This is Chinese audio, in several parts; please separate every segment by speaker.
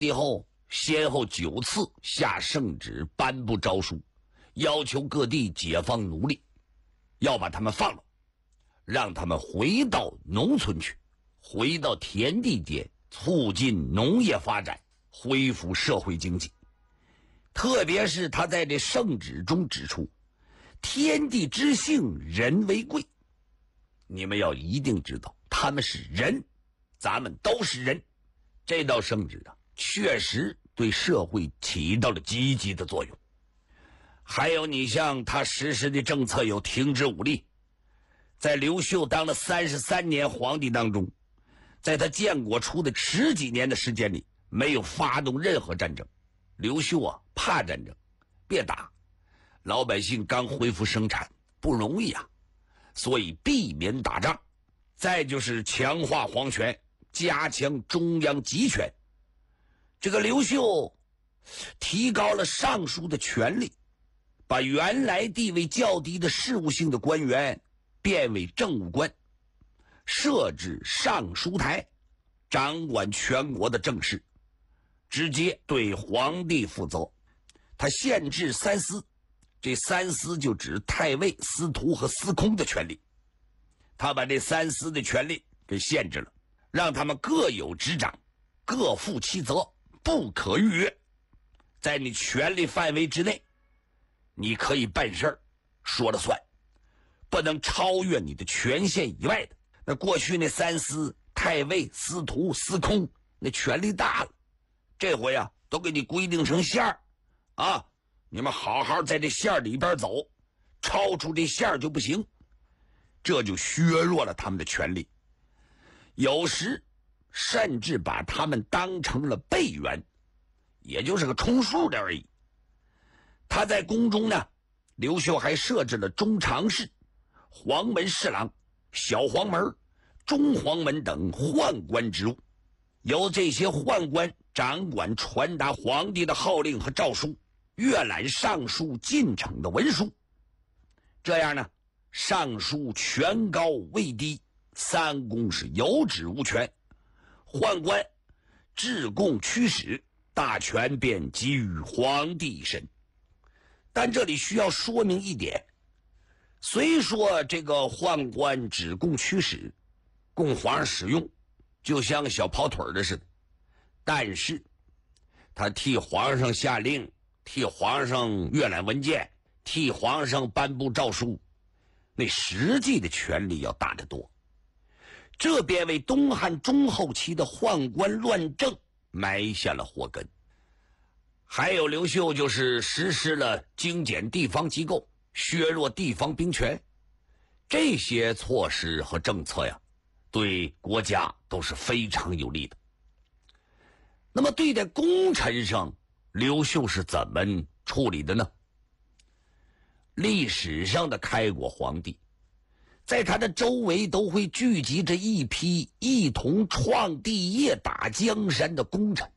Speaker 1: 帝后先后9次下圣旨颁布诏书，要求各地解放奴隶，要把他们放了，让他们回到农村去，回到田地间，促进农业发展，恢复社会经济。特别是他在这圣旨中指出，天地之性，人为贵。你们要一定知道，他们是人，咱们都是人。这道圣旨啊，确实对社会起到了积极的作用。还有你像他实施的政策有停止武力，在刘秀当了33年皇帝当中，在他建国初的10几年的时间里，没有发动任何战争。刘秀啊，怕战争，别打，老百姓刚恢复生产不容易啊，所以避免打仗。再就是强化皇权，加强中央集权。这个刘秀提高了尚书的权力，把原来地位较低的事务性的官员变为政务官，设置尚书台，掌管全国的政事，直接对皇帝负责。他限制3司，这3司就指太尉、司徒和司空的权利。他把这3司的权利给限制了，让他们各有职掌，各负其责，不可逾越。在你权力范围之内，你可以办事儿，说了算，不能超越你的权限以外的。那过去那3司，太尉、司徒、司空，那权力大了，这回啊，都给你规定成线儿啊，你们好好在这线儿里边走，超出这线儿就不行。这就削弱了他们的权力，有时甚至把他们当成了备员，也就是个充数的而已。他在宫中呢，刘秀还设置了中常侍、黄门侍郎、小黄门、中黄门等宦官职务，由这些宦官掌管传达皇帝的号令和诏书，阅览上书进呈的文书。这样呢，尚书权高位低，3公是有职无权，宦官治贡驱使，大权便给予皇帝一身。但这里需要说明一点，虽说这个宦官指贡驱使，供皇上使用，就像小跑腿的似的，但是他替皇上下令，替皇上阅览文件，替皇上颁布诏书，那实际的权力要大得多。这便为东汉中后期的宦官乱政埋下了祸根。还有刘秀就是实施了精简地方机构，削弱地方兵权，这些措施和政策呀，对国家都是非常有利的。那么对待功臣上，刘秀是怎么处理的呢？历史上的开国皇帝，在他的周围都会聚集着一批一同创帝业、打江山的功臣。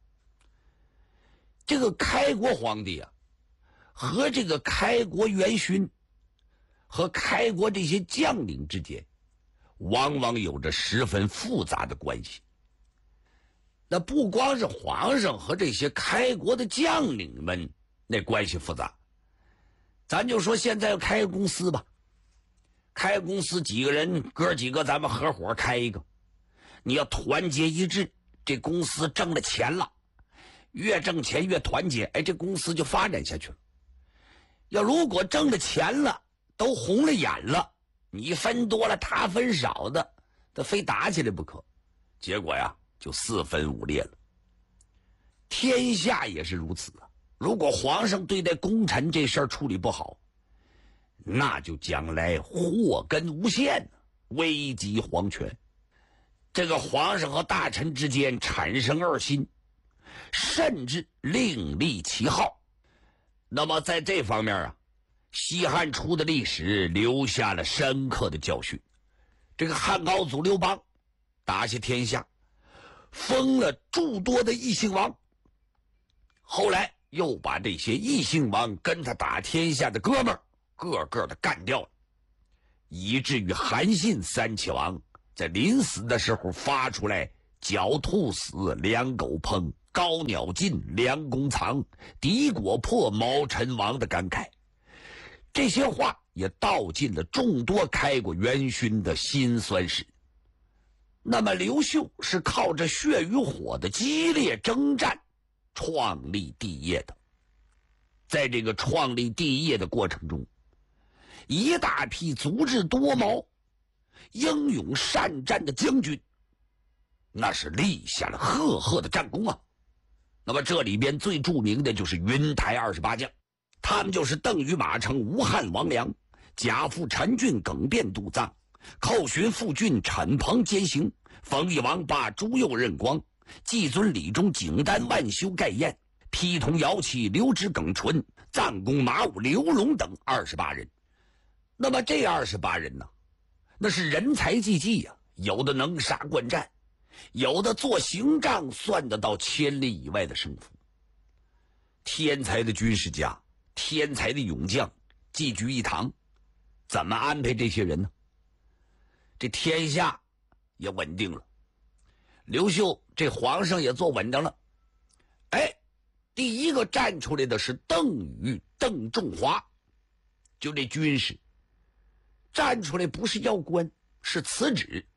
Speaker 1: 这个开国皇帝啊，和这个开国元勋和开国这些将领之间，往往有着十分复杂的关系。那不光是皇上和这些开国的将领们那关系复杂，咱就说现在要开公司吧，开公司几个人，哥几个咱们合伙开一个，你要团结一致，这公司挣了钱了，越挣钱越团结，哎，这公司就发展下去了。要如果挣了钱了，都红了眼了，你分多了他分少的，他非打起来不可，结果呀就4分5裂了。天下也是如此啊，如果皇上对待功臣这事儿处理不好，那就将来祸根无限，危及皇权。这个皇上和大臣之间产生二心，甚至另立旗号。那么在这方面啊，西汉初的历史留下了深刻的教训。这个汉高祖刘邦打下天下，封了诸多的异姓王，后来又把这些异姓王跟他打天下的哥们儿个个的干掉了，以至于韩信3齐王在临死的时候发出来狡兔死，良狗烹， 高鸟尽，良弓藏，敌国破，毛陈亡的感慨。这些话也道尽了众多开国元勋的辛酸史。那么刘秀是靠着血与火的激烈征战创立帝业的。在这个创立帝业的过程中，一大批足智多谋、英勇善战的将军，那是立下了赫赫的战功啊。那么这里边最著名的就是云台28将，他们就是邓禹、马成、吴汉、王良、贾父、陈俊、耿卞、杜臧、寇寻、傅俊、陈鹏、监行、冯异、王霸、朱佑、任光、季尊、李忠、景丹、万修、盖彦、丕同、姚启、刘直、耿纯、臧公、马武、刘龙等28人。那么这28人呢，那是人才济济呀，有的能杀惯战，有的做行仗算得到千里以外的胜负。天才的军事家，天才的勇将济聚一堂，怎么安排这些人呢？这天下也稳定了，刘秀这皇上也做稳当了。第一个站出来的是邓禹、邓仲华，就这军事站出来，不是要官，是辞职。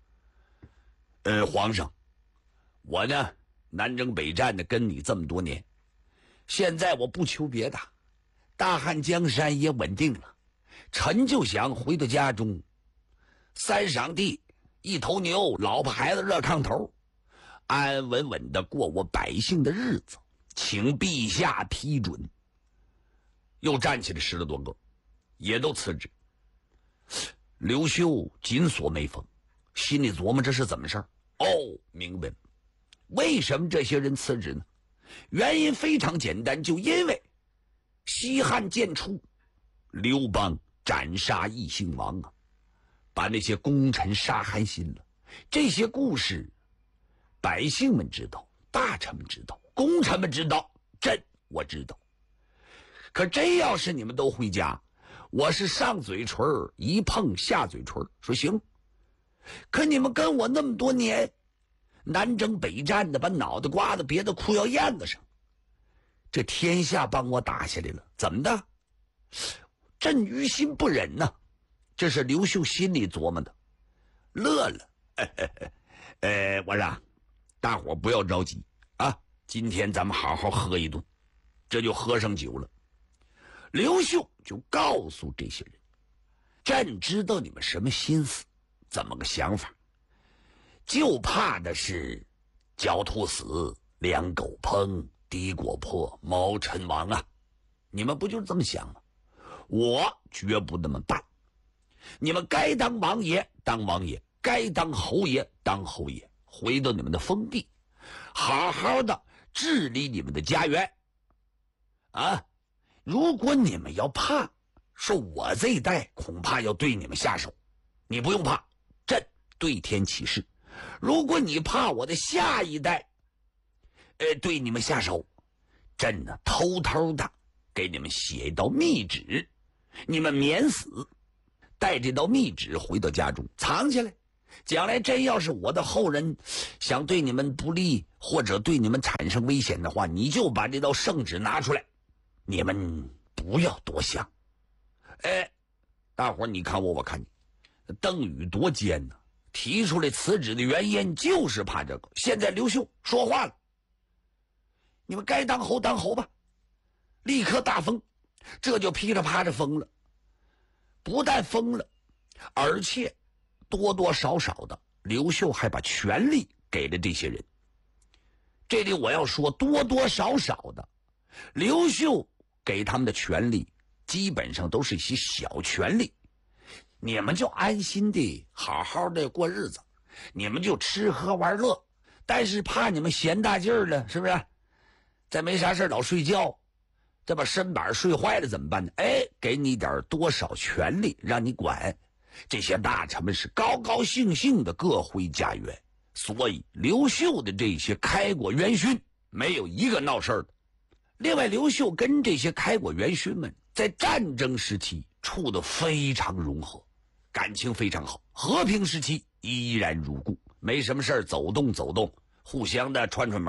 Speaker 1: 皇上，我呢南征北战的跟你这么多年，现在我不求别的，大汉江山也稳定了，臣就想回到家中，三晌地，一头牛，老婆孩子热炕头，安安稳稳的过我百姓的日子，请陛下批准。又站起来10多个，也都辞职。刘秀紧锁眉峰，心里琢磨这是怎么事儿？明白了，为什么这些人辞职呢？原因非常简单，就因为西汉建初，刘邦斩杀异姓王啊，把那些功臣杀寒心了。这些故事百姓们知道，大臣们知道，功臣们知道，我知道。可真要是你们都回家，我是上嘴唇一碰下嘴唇，说行。可你们跟我那么多年南征北战的，把脑袋瓜子别到裤腰燕子上，这天下帮我打下来了，怎么的？朕于心不忍呐。这是刘秀心里琢磨的，乐了。我说大伙不要着急啊，今天咱们好好喝一顿。这就喝上酒了。刘秀就告诉这些人，朕知道你们什么心思，怎么个想法，就怕的是狡兔死，良狗烹，敌国破，毛陈亡啊！你们不就是这么想吗？我绝不那么办。你们该当王爷当王爷，该当侯爷当侯爷，回到你们的封地，好好的治理你们的家园啊！如果你们要怕，说我这一代恐怕要对你们下手，你不用怕，朕对天起誓，如果你怕我的下一代对你们下手，朕呢偷偷的给你们写一道密旨，你们免死，带这道密旨回到家中藏起来，将来真要是我的后人想对你们不利，或者对你们产生危险的话，你就把这道圣旨拿出来，你们不要多想。大伙儿你看我，我看你，邓禹多奸呢，提出来辞职的原因就是怕这个。现在刘秀说话了，你们该当侯当侯吧，立刻大封，这就噼里啪啦封了。不但封了，而且多多少少的刘秀还把权力给了这些人。这里我要说多多少少的，刘秀给他们的权力基本上都是一些小权力，你们就安心的好好的过日子，你们就吃喝玩乐，但是怕你们闲大劲儿了，是不是？再没啥事老睡觉，再把身板睡坏了怎么办呢？给你点多少权力让你管。这些大臣们是高高兴兴的各回家园，所以刘秀的这些开国元勋没有一个闹事儿的。另外，刘秀跟这些开国元勋们在战争时期处得非常融合，感情非常好，和平时期依然如故，没什么事儿走动走动，互相的串串门，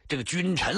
Speaker 1: 这个君臣